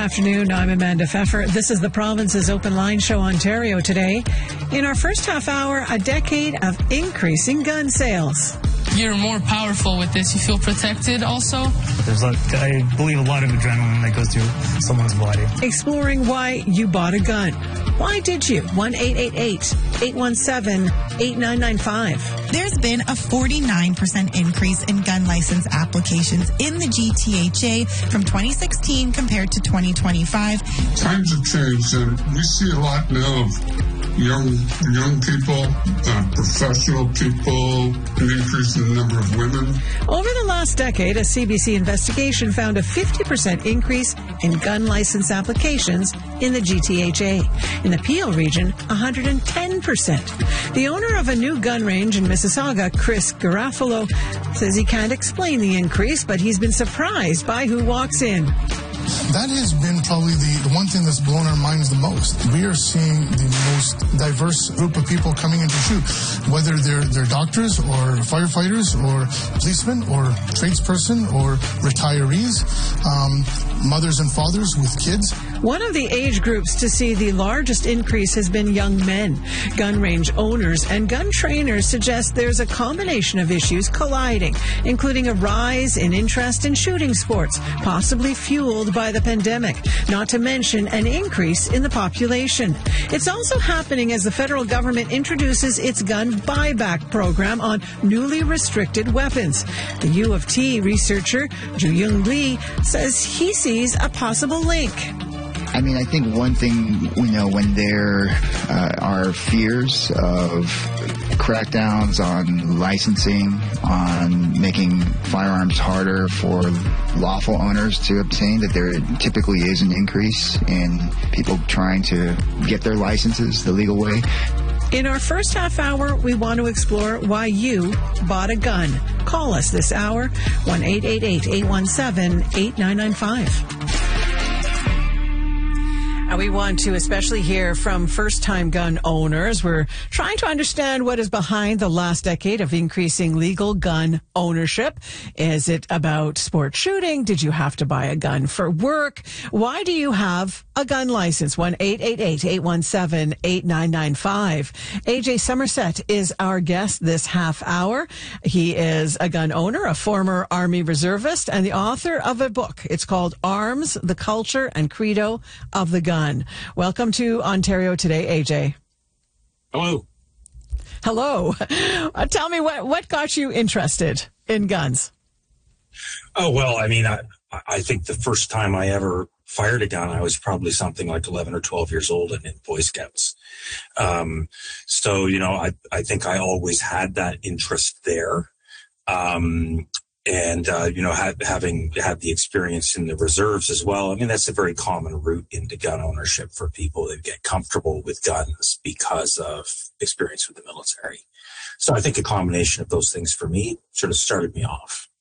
afternoon. I'm Amanda Pfeffer. This is the Province's Open Line Show, Ontario Today. In our first half hour, a decade of increasing gun sales. You're more powerful with this. You feel protected also. There's, I believe, a lot of adrenaline that goes through someone's body. Exploring why you bought a gun. Why did you? 1-888-817-8995. There's been a 49% increase in gun license applications in the GTHA from 2016 compared to 2025. Times have changed, and we see a lot now of young people, professional people, an increase in the number of women. Over the last decade, a CBC investigation found a 50% increase in gun license applications in the GTHA. In the Peel region, 110%. The owner of a new gun range in Mississauga, Chris Garofalo, says he can't explain the increase, but he's been surprised by who walks in. That has been probably the one thing that's blown our minds the most. We are seeing the most diverse group of people coming in to shoot, whether they're doctors or firefighters or policemen or tradesperson or retirees, mothers and fathers with kids. One of the age groups to see the largest increase has been young men. Gun range owners and gun trainers suggest there's a combination of issues colliding, including a rise in interest in shooting sports, possibly fueled by the pandemic, not to mention an increase in the population. It's also happening as the federal government introduces its gun buyback program on newly restricted weapons. The U of T researcher Ju-Young Lee says he sees a possible link. I mean, I think one thing we know when there are fears of crackdowns on licensing, on making firearms harder for lawful owners to obtain, that there typically is an increase in people trying to get their licenses the legal way. In our first half hour, we want to explore why you bought a gun. Call us this hour, 1-888-817-8995. And we want to especially hear from first-time gun owners. We're trying to understand what is behind the last decade of increasing legal gun ownership. Is it about sport shooting? Did you have to buy a gun for work? Why do you have a gun license? 1-888-817-8995. AJ Somerset is our guest this half hour. He is a gun owner, a former Army reservist, and the author of a book. It's called Arms, the Culture and Credo of the Gun. Welcome to Ontario Today, AJ. Hello. Hello. Tell me what got you interested in guns? Oh, well, I mean, I think the first time I ever fired a gun, I was probably something like 11 or 12 years old and in Boy Scouts. So, you know, I think I always had that interest there. And, you know, having had the experience in the reserves as well, I mean, that's a very common route into gun ownership for people that get comfortable with guns because of experience with the military. So I think a combination of those things for me sort of started me off.